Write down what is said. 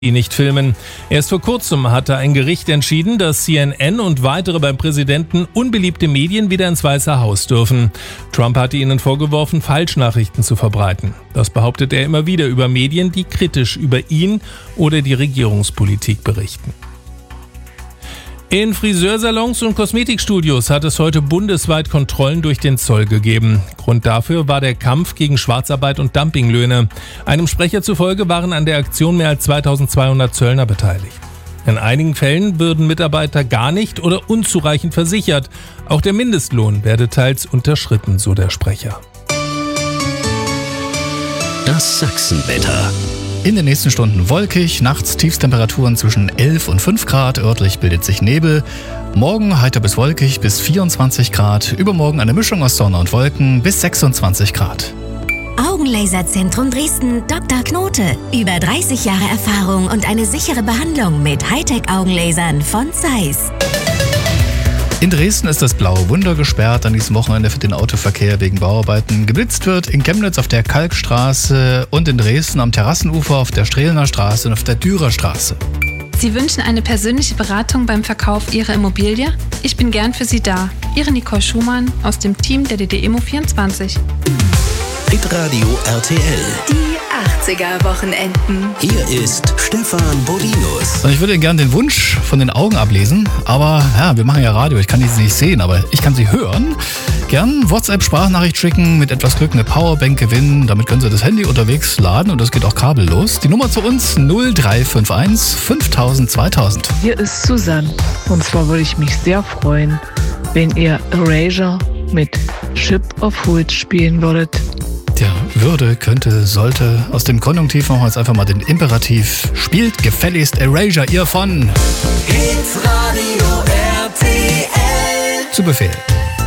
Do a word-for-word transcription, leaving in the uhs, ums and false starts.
nicht filmen. Erst vor kurzem hatte ein Gericht entschieden, dass C N N und weitere beim Präsidenten unbeliebte Medien wieder ins Weiße Haus dürfen. Trump hatte ihnen vorgeworfen, Falschnachrichten zu verbreiten. Das behauptet er immer wieder über Medien, die kritisch über ihn oder die Regierungspolitik berichten. In Friseursalons und Kosmetikstudios hat es heute bundesweit Kontrollen durch den Zoll gegeben. Grund dafür war der Kampf gegen Schwarzarbeit und Dumpinglöhne. Einem Sprecher zufolge waren an der Aktion mehr als zweitausendzweihundert Zöllner beteiligt. In einigen Fällen würden Mitarbeiter gar nicht oder unzureichend versichert. Auch der Mindestlohn werde teils unterschritten, so der Sprecher. Das Sachsenwetter. In den nächsten Stunden wolkig, nachts Tiefstemperaturen zwischen elf und fünf Grad, örtlich bildet sich Nebel. Morgen heiter bis wolkig bis vierundzwanzig Grad, übermorgen eine Mischung aus Sonne und Wolken bis sechsundzwanzig Grad. Augenlaserzentrum Dresden, Doktor Knote. Über dreißig Jahre Erfahrung und eine sichere Behandlung mit Hightech-Augenlasern von Zeiss. In Dresden ist das Blaue Wunder gesperrt an diesem Wochenende für den Autoverkehr wegen Bauarbeiten. Geblitzt wird in Chemnitz auf der Kalkstraße und in Dresden am Terrassenufer auf der Strehlener Straße und auf der Dürerstraße. Sie wünschen eine persönliche Beratung beim Verkauf Ihrer Immobilie? Ich bin gern für Sie da. Ihre Nicole Schumann aus dem Team der D D Immo vierundzwanzig. Hitradio R T L. Die achtziger-Wochenenden. Hier ist Stefan Bolinus. Und ich würde Ihnen gerne den Wunsch von den Augen ablesen, aber ja, wir machen ja Radio, ich kann sie nicht sehen, aber ich kann sie hören. Gern WhatsApp-Sprachnachricht schicken, mit etwas Glück eine Powerbank gewinnen, damit können Sie das Handy unterwegs laden und das geht auch kabellos. Die Nummer zu uns null drei fünf eins fünftausend zweitausend. Hier ist Susanne und zwar würde ich mich sehr freuen, wenn ihr Erasure mit Ship of Fools spielen würdet. Ja, würde, könnte, sollte. Aus dem Konjunktiv machen wir jetzt einfach mal den Imperativ. Spielt gefälligst Erasure, ihr von Hitradio R T L. Zu Befehl.